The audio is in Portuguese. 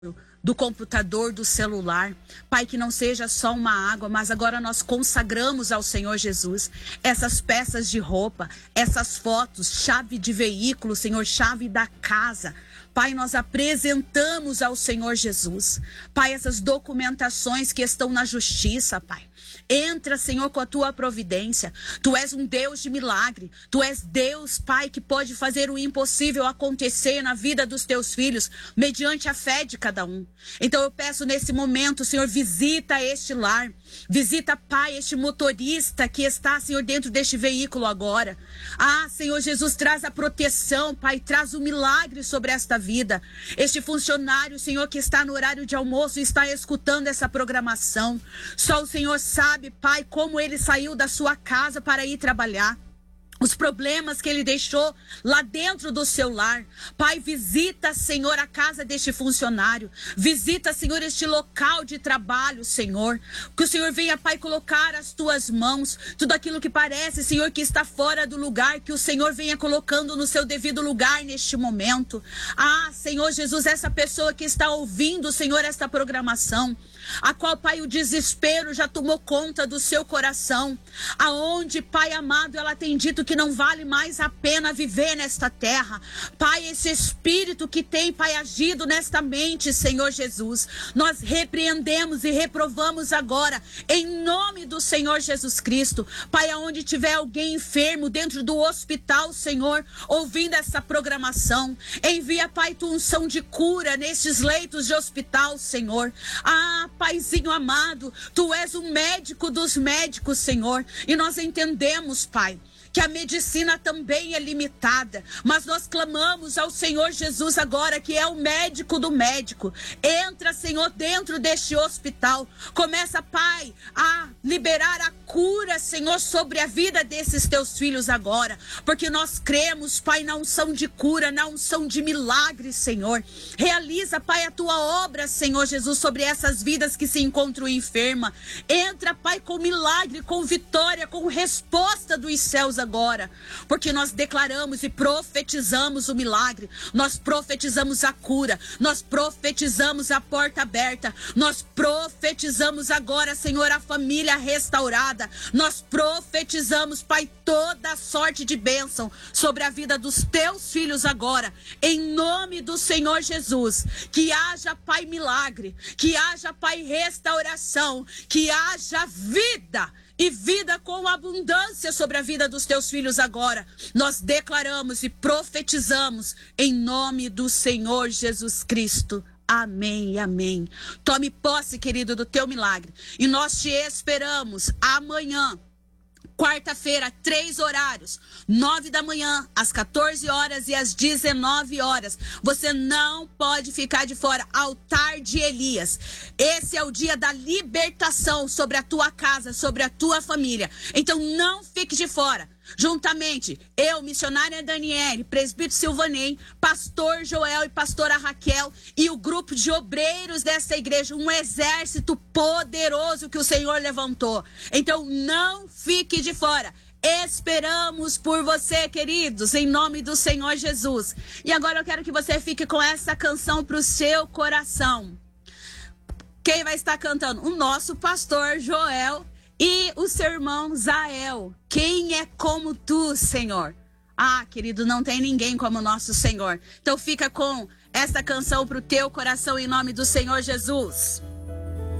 do computador, do celular. Pai, que não seja só uma água, mas agora nós consagramos ao Senhor Jesus essas peças de roupa, essas fotos, chave de veículo, Senhor, chave da casa. Pai, nós apresentamos ao Senhor Jesus, Pai, essas documentações que estão na justiça, Pai. Entra, Senhor, com a tua providência. Tu és um Deus de milagre. Tu és Deus, Pai, que pode fazer o impossível acontecer na vida dos teus filhos, mediante a fé de cada um. Então eu peço nesse momento, Senhor, visita este lar. Visita, Pai, este motorista que está, Senhor, dentro deste veículo agora. Ah, Senhor Jesus, traz a proteção, Pai, traz o milagre sobre esta vida. Este funcionário, Senhor, que está no horário de almoço e está escutando essa programação. Só o Senhor sabe, Pai, como ele saiu da sua casa para ir trabalhar. Os problemas que ele deixou lá dentro do seu lar. Pai, visita, Senhor, a casa deste funcionário. Visita, Senhor, este local de trabalho, Senhor. Que o Senhor venha, Pai, colocar as tuas mãos. Tudo aquilo que parece, Senhor, que está fora do lugar. Que o Senhor venha colocando no seu devido lugar neste momento. Ah, Senhor Jesus, essa pessoa que está ouvindo, Senhor, esta programação. A qual, Pai, o desespero já tomou conta do seu coração. Aonde, Pai amado, ela tem dito que não vale mais a pena viver nesta terra. Pai, esse espírito que tem, Pai, agido nesta mente, Senhor Jesus, nós repreendemos e reprovamos agora, em nome do Senhor Jesus Cristo. Pai, aonde tiver alguém enfermo dentro do hospital, Senhor, ouvindo essa programação, envia, Pai, tua unção de cura nestes leitos de hospital, Senhor. Ah, Paizinho amado, tu és o médico dos médicos, Senhor, e nós entendemos, Pai, que a medicina também é limitada, mas nós clamamos ao Senhor Jesus agora, que é o médico do médico. Entra, Senhor, dentro deste hospital. Começa, Pai, a liberar a cura, Senhor, sobre a vida desses teus filhos agora, porque nós cremos, Pai, na unção de cura, na unção de milagre, Senhor. Realiza, Pai, a tua obra, Senhor Jesus, sobre essas vidas que se encontram enfermas. Entra, Pai, com milagre, com vitória, com resposta dos céus agora, porque nós declaramos e profetizamos o milagre, nós profetizamos a cura, nós profetizamos a porta aberta, nós profetizamos agora, Senhor, a família restaurada, nós profetizamos, Pai, toda sorte de bênção sobre a vida dos teus filhos agora, em nome do Senhor Jesus. Que haja, Pai, milagre, que haja, Pai, restauração, que haja vida e vida com abundância sobre a vida dos teus filhos agora. Nós declaramos e profetizamos em nome do Senhor Jesus Cristo. Amém e amém. Tome posse, querido, do teu milagre. E nós te esperamos amanhã, quarta-feira, 3 horários, 9 da manhã, às 14 horas e às 19 horas. Você não pode ficar de fora. Altar de Elias. Esse é o dia da libertação sobre a tua casa, sobre a tua família. Então não fique de fora. Juntamente, eu, missionária Daniele, presbítero Silvanei, pastor Joel e pastora Raquel e o grupo de obreiros dessa igreja, um exército poderoso que o Senhor levantou. Então não fique de fora. Esperamos por você, queridos, em nome do Senhor Jesus. E agora eu quero que você fique com essa canção para o seu coração. Quem vai estar cantando? O nosso pastor Joel e o seu irmão Zael. Quem é como tu, Senhor? Ah, querido, não tem ninguém como o nosso Senhor. Então fica com essa canção para o teu coração em nome do Senhor Jesus.